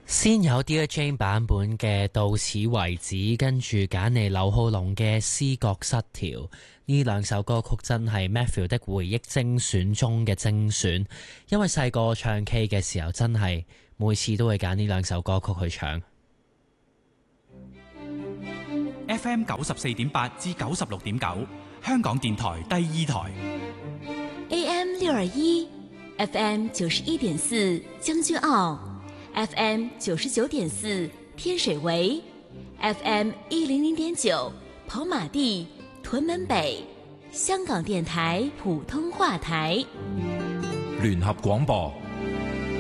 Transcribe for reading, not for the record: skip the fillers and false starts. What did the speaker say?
先有 Dear Jane 版本嘅到此為止，跟住揀嚟劉浩龍嘅思覺失調。呢兩首歌曲真係 Matthew 的回憶精選中嘅精選，因為細個唱 K 嘅時候真係每次都會揀呢兩首歌曲去唱。 FM 94.8至96.9，香港電台第二台。 AM 621 FM 91.4將軍澳，FM 99.4天水圍，FM 100.9跑馬地屯門北，香港電台普通話台。 聯合廣播